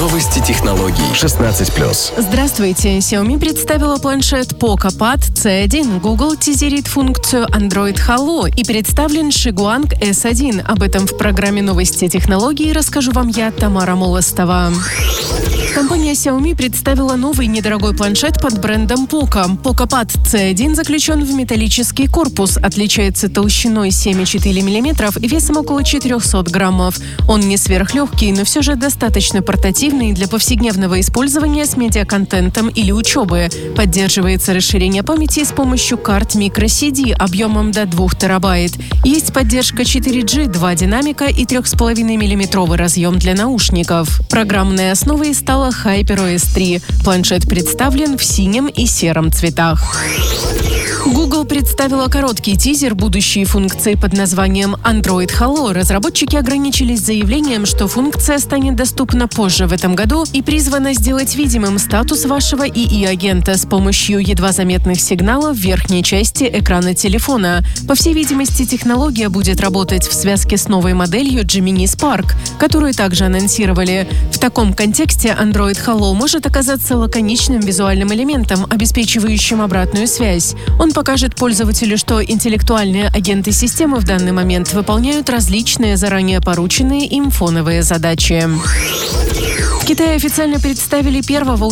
Новости технологий 16+. Здравствуйте. Xiaomi представила планшет Poco Pad C1. Google тизерит функцию Android Hello и представлен Shiguang S1. Об этом в программе «Новости технологий» расскажу вам я, Тамара Молостова. Компания Xiaomi представила новый недорогой планшет под брендом Poco. Poco Pad C1 заключен в металлический корпус, отличается толщиной 7,4 мм и весом около 400 граммов. Он не сверхлегкий, но все же достаточно портативный для повседневного использования с медиаконтентом или учебы. Поддерживается расширение памяти с помощью карт microSD объемом до 2 терабайт. Есть поддержка 4G, 2 динамика и 3,5 мм разъем для наушников. Программной основой стала HyperOS 3. Планшет представлен в синем и сером цветах. Google представила короткий тизер будущей функции под названием Android Hello. Разработчики ограничились заявлением, что функция станет доступна позже в этом году и призвана сделать видимым статус вашего ИИ-агента с помощью едва заметных сигналов в верхней части экрана телефона. По всей видимости, технология будет работать в связке с новой моделью Gemini Spark, которую также анонсировали. В таком контексте Android Hello может оказаться лаконичным визуальным элементом, обеспечивающим обратную связь. Он покажет пользователю, что интеллектуальные агенты системы в данный момент выполняют различные заранее порученные им фоновые задачи. В Китае официально представили первого